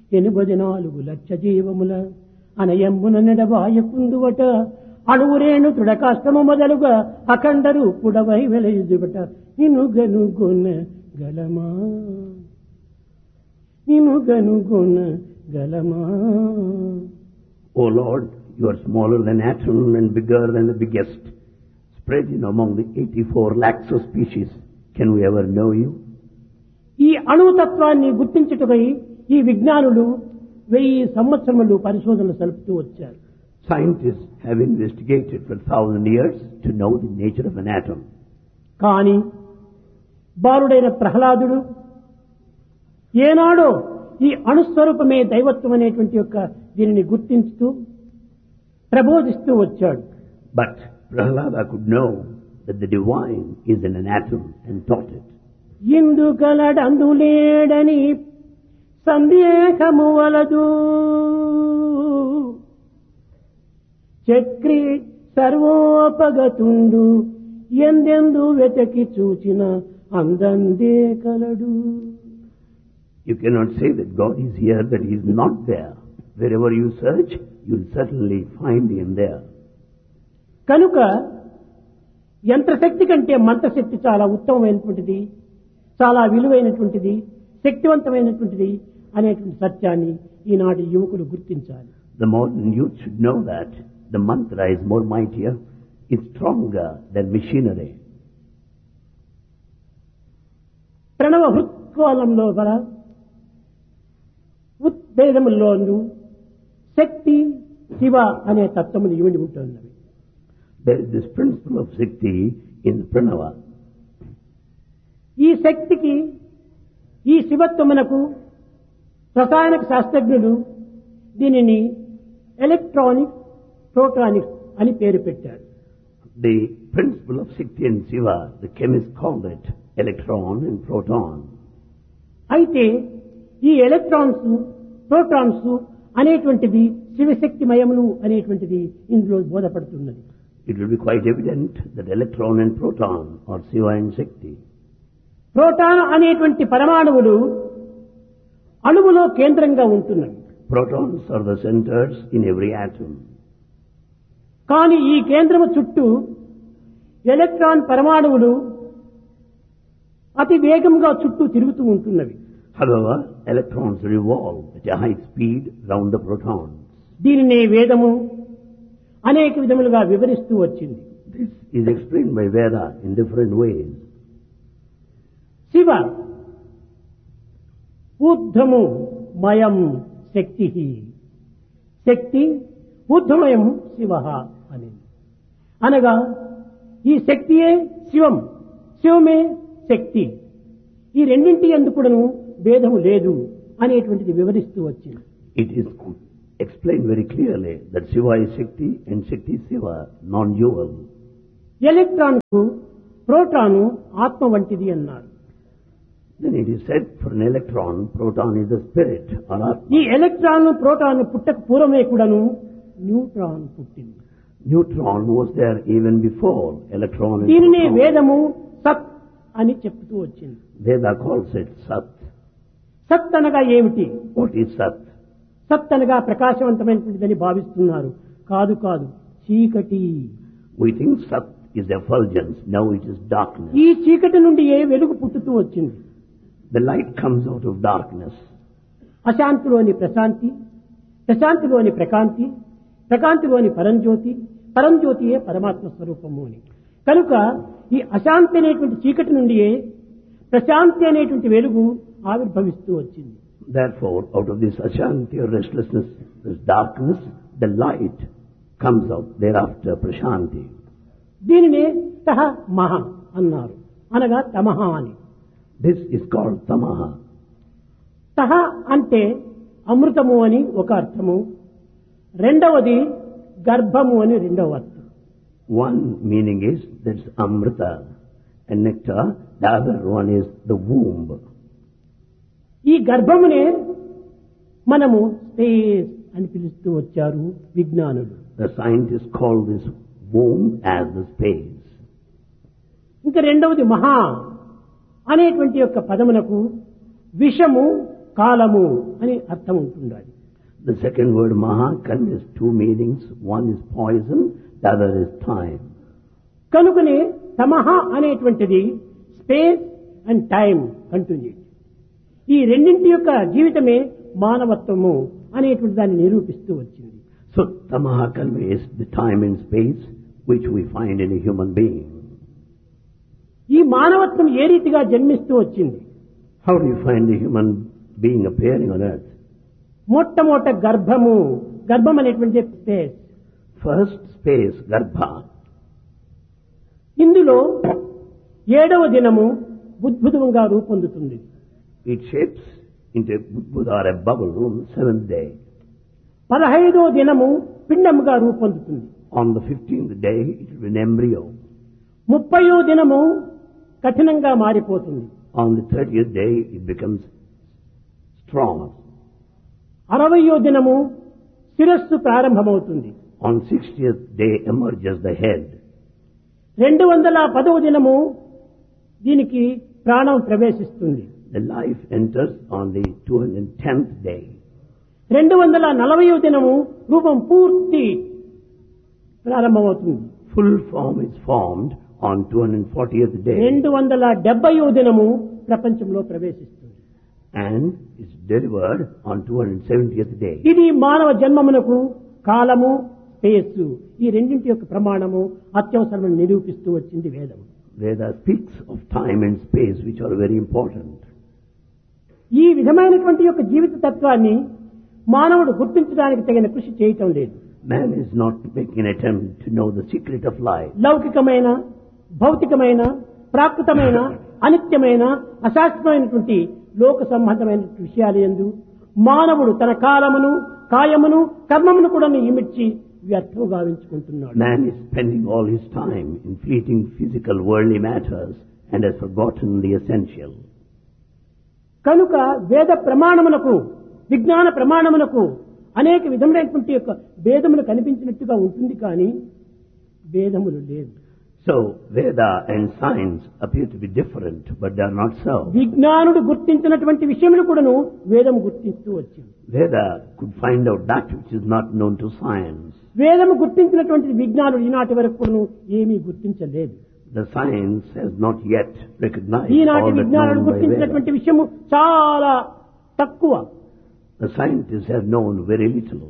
84 లక్ష జీవముల అనయమ్మున నెడబాయకుందువట అణువురేణు తృడకాష్టము మొదలుగా అఖండ రూపుడవై వెలయుదుబట నిన్ను గనుగొన గలమా నిన్ను గనుగొన గలమా. O Lord, you are smaller than atom and bigger than the biggest, spread among the 84 lakhs of species. Can we ever know you? ఈ అణుతత్వాన్ని గుర్తించుటకై ఈ విజ్ఞానులు 1000 సంవత్సరములు పరిశోధనలు సలుపుతూ వచ్చారు. Scientists have investigated for 1000 years to know the nature of an atom. కానీ బాలుడైన ప్రహ్లాదుడు ఏనాడో ఈ అణుస్వరూపమే దైవత్వం అనేటువంటి యొక్క దీనిని గుర్తించుతూ ప్రబోధిస్తూ వచ్చాడు. But Prahlada could know that the divine is in an atom and taught it. ఇందు కలడందులేడని సందేహము వలదు చక్రి సర్వోపగతుండు ఎందెందు వెతకి చూచిన అందందే కలడు. You cannot say that God is here, that He is not there. Wherever you search, you will certainly find Him there. కనుక యంత్రశక్తి కంటే మంత్రశక్తి చాలా ఉత్తమమైనటువంటిది, చాలా విలువైనటువంటిది, శక్తివంతమైనటువంటిది అనేటువంటి సత్యాన్ని ఈనాటి యువకులు గుర్తించాలి. The modern youth should know that the mantra is more mightier, is stronger than machinery. ప్రణవ హృత్కాలంలో గల ఉద్వేదముల్లోనూ శక్తి శివ అనే తత్వములు ఇవిడి ఉంటున్నవి. There is this principle of Shakti in Pranava. ఈ శక్తికి ఈ శివత్వమునకు రసాయనిక శాస్త్రజ్ఞులు దీనిని ఎలక్ట్రానిక్ ప్రోటానిక్స్ అని పేరు పెట్టారు. The principle of Shakti and Shiva, the chemists called it electron and proton. అయితే ఈ ఎలక్ట్రాన్స్ ప్రోటాన్స్ అనేటువంటిది శివశక్తిమయములు అనేటువంటిది ఇందులో బోధపడుతున్నది. It will be quite evident that electron and proton are Shiva and Shakti. Proton అనేటువంటి పరమాణువులు అణువులో కేంద్రంగా ఉంటున్నవి. Protons are the centers in every atom. కానీ ఈ కేంద్రము చుట్టూ ఎలక్ట్రాన్ పరమాణువులు అతి వేగంగా చుట్టూ తిరుగుతూ ఉంటున్నవి. However, electrons revolve at a high speed round the protons. దీనినే వేదము అనేక విధములుగా వివరిస్తూ వచ్చింది. This is explained by Veda in different ways. Shiva ఊర్ధ్వము మయం శక్తి, శక్తి ఊర్ధ్వమయం శివ అని అనగా ఈ శక్తియే శివం, శివమే శక్తి. ఈ రెండింటి ఎందుకును భేదము లేదు అనేటువంటిది వివరిస్తూ వచ్చింది. It is explained very clearly that Shiva is Shakti and Shakti is Shiva, non-dual. Electron కు ప్రోటాను ఆత్మ వంటిది అన్నారు. Then it is said for an electron, proton is the spirit or Atma. ఈ ఎలక్ట్రాన్ ప్రోటాన్ పుట్టక పూర్వమే కూడాను neutron పుట్టింది. Neutron was there even before electron and దీనినే proton. వేదము సత్ అని చెప్తూ వచ్చింది. Veda calls it Sat. సత్ అనగా ఏమిటి? What is Sat? సత్ అనగా ప్రకాశవంతమైనటువంటిదని భావిస్తున్నారు. కాదు కాదు, చీకటి. We think Sat is effulgence, now it is darkness. ఈ చీకటి నుండి ఏ వెలుగు పుట్టుతూ వచ్చింది. The light comes out of darkness. అశాంతిలోని Prashanti, ప్రశాంతిలోని ప్రకాంతి, ప్రకాంతిలోని పరంజ్యోతి, పరంజ్యోతియే పరమాత్మ స్వరూపము అని. కనుక ఈ అశాంతి అనేటువంటి చీకటి నుండియే ప్రశాంతి అనేటువంటి వెలుగు ఆవిర్భవిస్తూ వచ్చింది. Therefore, out of this ashanti or restlessness, this darkness, the light comes out thereafter, prashanti. దీనినే తహ మహ అన్నారు, అనగా తమహ అని. This is called tamaha. తహ అంటే అమృతము అని ఒక అర్థము, రెండవది గర్భము అని రెండవ అర్థం. One meaning is that's amrita and nectar, the other one is the womb. ఈ గర్భమునే మనము స్పేస్ అని పిలుస్తూ వచ్చారు విజ్ఞానులు. The scientists call this womb as the space. ఇంకా రెండవది మహా అనేటువంటి యొక్క పదమునకు విషము కాలము అని అర్థం ఉంటుండాలి. The second word maha conveys two meanings. One is poison, the other is time. కనుకనే తమహ అనేటువంటిది స్పేస్ అండ్ టైం కంటిన్యూ. ఈ రెండింటి యొక్క జీవితమే మానవత్వము అనేటువంటి దాన్ని నిరూపిస్తూ వచ్చింది. So tamaha conveys the time and space which we find in a human being. ఈ మానవత్వం ఏ రీతిగా జన్మిస్తూ వచ్చింది? How do you find the human being appearing on earth? మొట్టమొదట గర్భం అనేటువంటి స్పేస్. First space, garbha. ఇందులో 7వ దినము బుద్భుతంగా రూపొందుతుంది. It shapes into a budbud or a bubble on the 7th day. 15వ దినము పిండముగా రూపొందుతుంది. On the 15th day, it will be an embryo. 30వ దినము కఠినంగా మారిపోతుంది. On the 30th day, it becomes strong. 60వ దినము శిరస్సు ప్రారంభమవుతుంది. On 60th day emerges the head. 210వ దినము దీనికి ప్రాణం ప్రవేశిస్తుంది. The life enters on the 210th day. 240వ దినము రూపం పూర్తి ప్రారంభమవుతుంది. Full form is formed on 240th day. 270వ దినము ప్రపంచంలో ప్రవేశిస్తుంది. And is delivered on 270th day. ఇది మానవ జన్మమునకు కాలము స్పేస్ ఈ రెండింటి యొక్క ప్రమాణము అత్యవసరమని నిరూపిస్తూ వచ్చింది వేదం. Veda speaks of time and space which are very important. ఈ విధమైనటువంటి యొక్క జీవిత తత్వాన్ని మానవుడు గుర్తించడానికి తగిన కృషి చేయటం లేదు. Man is not making an attempt to know the secret of life. లౌకికమైన, భౌతికమైన, ప్రాకృతమైన, అనిత్యమైన, అశాస్త్రమైనటువంటి లోక సంబంధమైన విషయాలు యందు మానవుడు తన కాలమును, కాయమును, కర్మమును కూడా ఇమిడ్చి వ్యర్థం గావించుకుంటున్నాడు. Man is spending all his time in fleeting physical worldly matters and has forgotten the essential. కనుక వేద ప్రమాణమునకు, విజ్ఞాన ప్రమాణమునకు అనేక విధములైనటువంటి యొక్క భేదములు కనిపించినట్టుగా ఉంటుంది కానీ భేదములు లేవు. So Veda and science appear to be different, but they are not so. విజ్ఞానుడు గుర్తించినటువంటి విషయములు కూడాను వేదము గుర్తిస్తూ వచ్చింది. Veda could find out that which is not known to science. వేదము గుర్తించినటువంటి విజ్ఞానుడు ఈనాటి వరకు కూడాను ఏమీ గుర్తించలేదు. The science has not yet recognized ఈనాటి all that విజ్ఞానుడు known by గుర్తించినటువంటి Veda. విషయము చాలా తక్కువ. The scientists have known very little.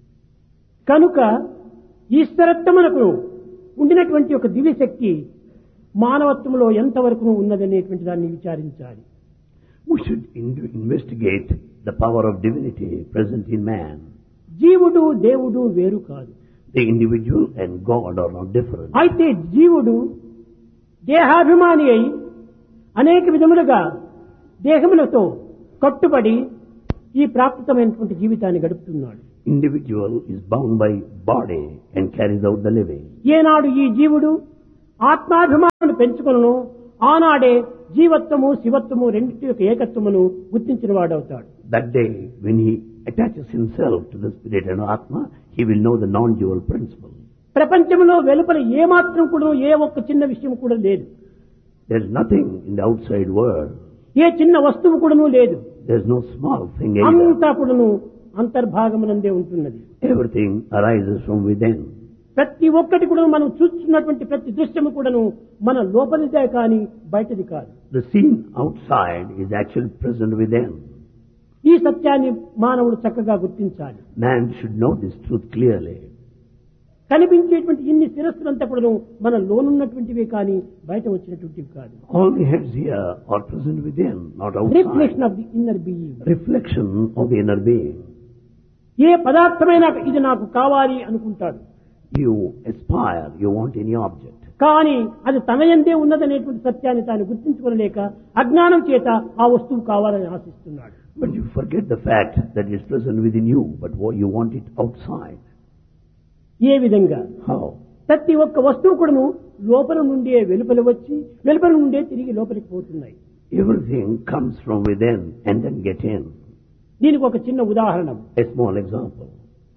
కనుక ఈశ్వరత్వమునకు ఉండినటువంటి ఒక దివ్యశక్తి మానవత్వంలో ఎంతవరకు ఉన్నదనేటువంటి దాన్ని విచారించాలి. We should investigate the power of divinity present in man. జీవుడు దేవుడు వేరు కాదు. The individual and God are not different. అయితే జీవుడు దేహాభిమాని అయి అనేక విధములుగా దేహములతో కట్టుబడి ఈ ప్రాకృతమైనటువంటి జీవితాన్ని గడుపుతున్నాడు. Individual is bound by body and carries out the living. ఏనాడు ఈ జీవుడు ఆత్మాభిమానాన్ని పెంచుకొనును ఆనాడే జీవత్వము శివత్వము రెండింటి యొక్క ఏకత్వమును గుర్తించిన వాడవుతాడు. That day when he attaches himself to the spirit and Atma, he will know the non-dual principle. ప్రపంచంలో వెలుపల ఏమాత్రం కూడా ఏ ఒక్క చిన్న విషయం కూడా లేదు. There is nothing in the outside world. ఏ చిన్న వస్తువు కూడాను లేదు. There is no small thing either. అంతా కూడాను అంతర్భాగమునందే ఉంటున్నది. Everything arises from within. ప్రతి ఒక్కటి కూడా మనం చూస్తున్నటువంటి ప్రతి దృశ్యము కూడాను మన లోపలిదే కానీ బయటది కాదు. The scene outside is actually present within. ఈ సత్యాన్ని మానవుడు చక్కగా గుర్తించాలి. Man should know this truth clearly. కనిపించేటువంటి ఇన్ని శిరస్సులంతా కూడా మన లోనున్నటువంటివే కానీ బయట వచ్చినటువంటివి కాదు. All the heads here are present within, not outside. Reflection of the inner being. Reflection of the inner being. ఏ పదార్థమైనా ఇది నాకు కావాలి అనుకుంటాడు. You aspire, you want any object. కానీ అది తన యందే ఉన్నదనేటువంటి సత్యాన్ని తాను గుర్తించుకోలేక అజ్ఞానం చేత ఆ వస్తువు కావాలని ఆశిస్తున్నాడు. But you forget the fact that it is present within you, but you want it outside. ఏ విధంగా? How? ప్రతి ఒక్క వస్తువు కూడాను లోపల నుండే వెలుపల వచ్చి వెలుపల నుండే తిరిగి లోపలికి పోతున్నాయి. Everything comes from within and then get in. దీనికి ఒక చిన్న ఉదాహరణ. A small example.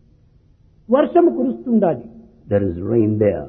వర్షం కురుస్తుండాలి. There is rain there.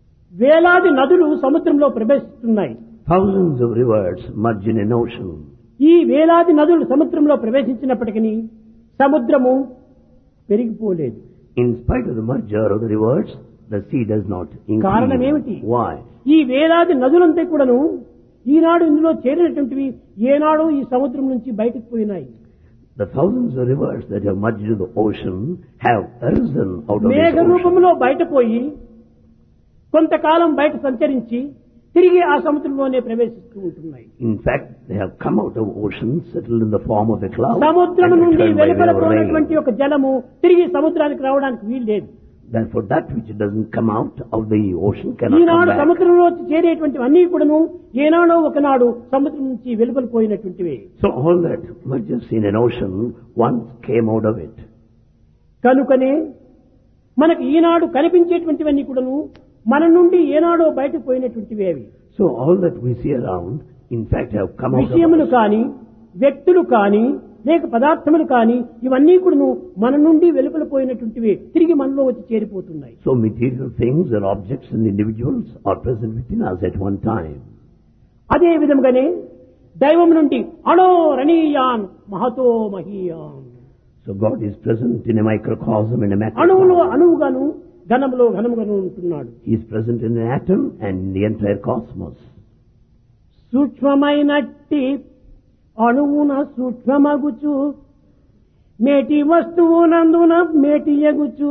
వేలాది నదులు సముద్రంలో ప్రవేశిస్తున్నాయి. Thousands of rivers merge in an ocean. ఈ వేలాది నదులు సముద్రంలో ప్రవేశించినప్పటికీ సముద్రము పెరిగిపోలేదు. In spite of the merger of the rivers, the sea does not కారణం ఏమిటి? increase. Why? ఈ వేలాది నదులంతా కూడాను ఈనాడు ఇందులో చేరినటువంటివి ఏనాడు ఈ సముద్రం నుంచి బయటకు పోయినాయి. The thousands of rivers that have merged into the ocean have arisen out of Megha this ocean. రూపంలో బయటపోయి కొంతకాలం బయట సంచరించి తిరిగి ఆ సముద్రంలోనే ప్రవేశిస్తూ ఉంటున్నాయి. In fact, they have come out of ocean, settled in the form of a cloud, సముద్రం and నుండి returned by way of వెలుపలపోయినటువంటి rain. ఒక జలము తిరిగి సముద్రానికి రావడానికి వీలు లేదు. Therefore, that which doesn't come out of the ocean cannot come Eenadu back. సముద్రంలో చేరేటువంటి అన్ని కూడాను ఏనాడో ఒకనాడు సముద్రం నుంచి వెలుపలిపోయినటువంటివి. So all that merges in an ocean once came out of it. కనుకనే మనకు ఈనాడు కనిపించేటువంటివన్నీ కూడాను మన నుండి ఏనాడో బయటకు పోయినటువంటివి అవి. So all that we see around, in fact, have come out of విషయములు us. కాని వ్యక్తులు కాని లేక పదార్థములు కాని ఇవన్నీ కూడాను మన నుండి వెలుపలిపోయినటువంటివి తిరిగి మనలో వచ్చి చేరిపోతున్నాయి. So material things or objects and individuals are present within us at one time. అదే విధంగానే దైవం నుండి అణో రణీయాన్ Mahato మహీయాన్. So God is present in a microcosm and a అణువులో macrocosm. అణువుగాను ఘనములో ఘనముగాను ఉంటున్నాడు. He is present in an atom and in the entire cosmos. సూక్ష్మమైనట్టి అణువున సూక్ష్మమగుచు మేటి వస్తువునందున మేటి ఎగుచు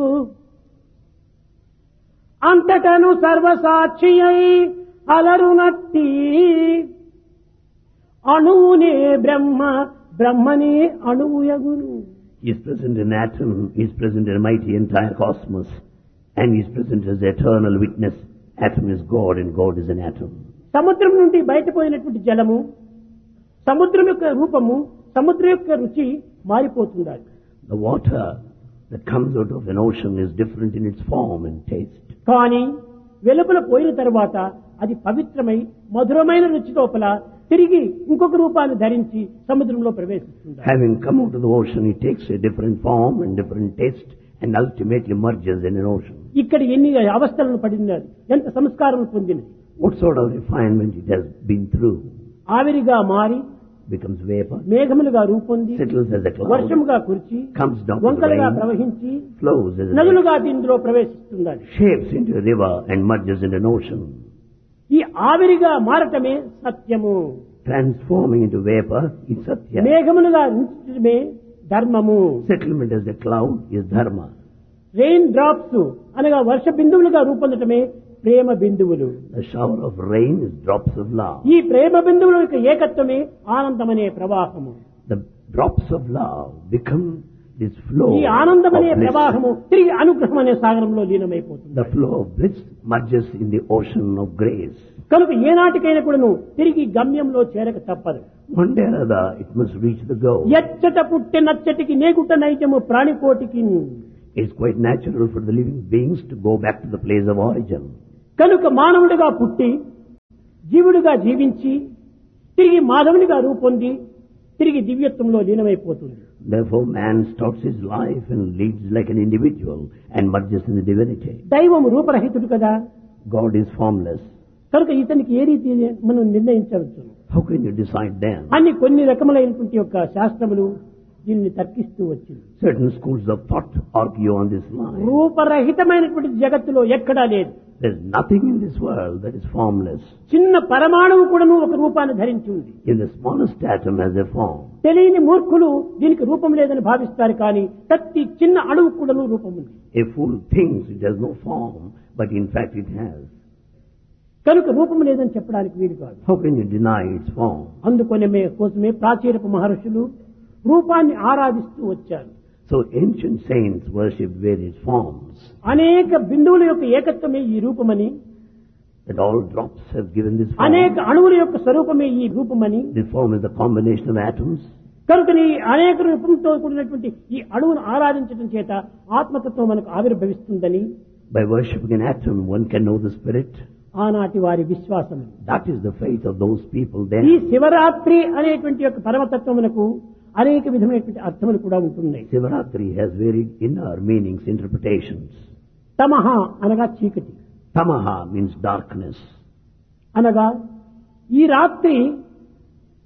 అంతటను సర్వసాక్షి అయి అలరునట్టి అణువునే బ్రహ్మ బ్రహ్మనే అణువు యగును. He is present in atom, he is present in a mighty entire cosmos, and he is present as the eternal witness. Atom is God and God is an atom. సముద్రం నుండి బయటపోయినటువంటి జలము, సముద్రం యొక్క రూపము, సముద్రం యొక్క రుచి మారిపోతుండాలి. The water that comes out of an ocean is different in its form and taste. కానీ వెలుపల పోయిన తర్వాత అది పవిత్రమై మధురమైన రుచి లోపల తిరిగి ఇంకొక రూపాన్ని ధరించి సముద్రంలో ప్రవేశిస్తుంది. Having come out of the ocean, it takes a different form and different taste and ultimately merges in an ocean. ఇక్కడ ఎన్ని అవస్థలను పడినది, ఎంత సంస్కారం పొందినది. What sort of refinement it has been through? ఆవిరిగా మారి Becomes vapor, మేఘములుగా రూపొంది settles as a cloud, వర్షముగా కురిచి comes down to the వంకలుగా rain, ప్రవహించి flows as a నదులుగా ఇందులో ప్రవేశిస్తుంది. shapes into a river and merges in an ocean. ఈ ఆవిరిగా మారటమే సత్యము. Transforming into vapor is satya. మేఘములుగా ఉంచడమే ధర్మము. Settlement as a cloud is dharma. Rain drops అనగా వర్ష బిందువులుగా రూపొందటమే ప్రేమ బిందువులు. The shower of rain is drops of love. ఈ ప్రేమ బిందువుల యొక్క ఏకత్వమే ఆనందమనే ప్రవాహము. The drops of love become this flow ఈ of ఆనందమనే bliss. ప్రవాహము తిరిగి అనుగ్రహం అనే సాగరంలో లీనమైపోతుంది. The flow of bliss merges in the ocean of grace. కనుక ఏనాటికైనా కూడాను తిరిగి గమ్యంలో చేరక తప్పదు. One day or other, it must reach the goal. ఎచ్చట పుట్టె నచ్చటికి నేగుట నైజము ప్రాణికోటికి. It's quite natural for the living beings to go back to the place of origin. కనుక మానవుడిగా పుట్టి జీవుడిగా జీవించి తిరిగి మాధవునిగా రూపొంది తిరిగి దివ్యత్వంలో లీనమైపోతుంది. Therefore, man starts his life and leads like an individual and merges in the divinity. దైవం రూపరహితుడు కదా. God is formless. కనుక ఇతనికి ఏ రీతి మనం నిర్ణయించవచ్చు. How can you decide then? అన్ని కొన్ని రకములైనటువంటి యొక్క శాస్త్రములు దీన్ని తర్కిస్తూ వచ్చింది. Certain schools of thought argue on this line. రూపరహితమైనటువంటి జగత్తులో ఎక్కడా లేదు. There's nothing in this world that is formless. చిన్న పరమాణువు కూడాను ఒక రూపాన్ని ధరించి ఉంది. In the smallest atom has a form. తెలియని మూర్ఖులు దీనికి రూపం లేదని భావిస్తారు, కానీ ప్రతి చిన్న అణువు కూడాను రూపం ఉంది. A fool thinks it has no form, but in fact it has. కనుక రూపం లేదని చెప్పడానికి వీలు కాదు. How can you deny its form? అందుకొనే కోసమే ప్రాచీనపు మహర్షులు రూపాన్ని ఆరాధిస్తూ వచ్చారు. So ancient saints worshipped various forms. అనేక బిందువుల యొక్క ఏకత్వమే ఈ రూపమని, That all drops have given this form. అనేక అణువుల యొక్క స్వరూపమే ఈ రూపమని, This form is the combination of atoms. కనుకని అనేక రూపంతో కూడినటువంటి ఈ అణువును ఆరాధించడం చేత ఆత్మతత్వం మనకు ఆవిర్భవిస్తుందని By worshipping an atom, one can know the spirit. ఆనాటి వారి విశ్వాసం. That is the faith of those people ఈ then. శివరాత్రి అనేటువంటి యొక్క పరమతత్వమునకు అనేక విధమైనటువంటి అర్థములు కూడా ఉంటున్నాయి. Sivaratri has very inner meanings, interpretations. తమహ అనగా చీకటి, Tamaha means darkness. అనగా ఈ రాత్రి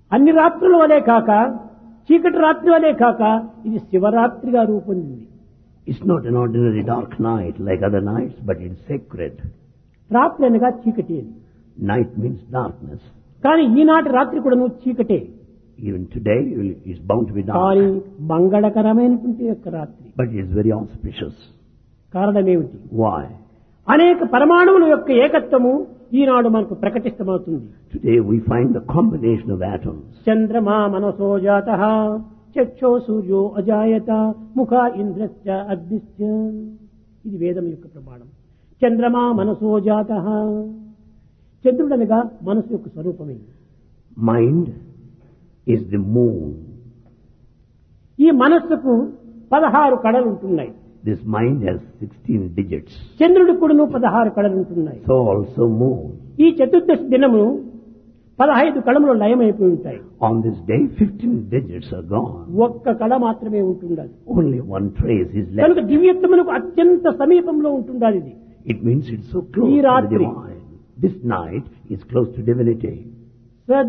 అన్ని రాత్రుల వలె కాక చీకటి రాత్రి వలె కాక ఇది శివరాత్రిగా రూపొందింది. It's not an ordinary dark night like other nights, but it's sacred. రాత్రి అనగా చీకటి అని. Night means darkness. కానీ ఈనాటి రాత్రి కూడా చీకటే. Even today it's bound to be కానీ dark, మంగళకరమైనటువంటి యొక్క రాత్రి. but it's very auspicious. కారణమేమిటి? Why? అనేక పరమాణువుల యొక్క ఏకత్వము ఈనాడు మనకు ప్రకటితమవుతుంది. Today we find the combination of atoms. చంద్రమా మనసో జాతః చక్షో సూర్యో అజాయత ముఖ ఇంద్రశ్చ అగ్నిశ్చ. ఇది వేదం యొక్క ప్రమాణం. చంద్రమా మనసో జాతః, చంద్రుడనగా మనసు యొక్క స్వరూపమే. Mind is the moon. ఈ మనస్సుకు 16 కళలు ఉంటున్నాయి. This mind has 16 digits. చంద్రుడికి కూడా 16 కళలు ఉంటున్నాయి. So also moon. ఈ చతుర్దశి దినము 15 కళములు లయమైపోయి ఉంటాయి. On this day 15 digits are gone. ఒక్క కళ మాత్రమే ఉంటుండాలి. Only one trace is కనుక left. దివ్యత్వమునకు అత్యంత సమీపంలో ఉంటుండాలి ఇది. It means it's so close ఈ to the రాత్రి divine. This night is close to divinity.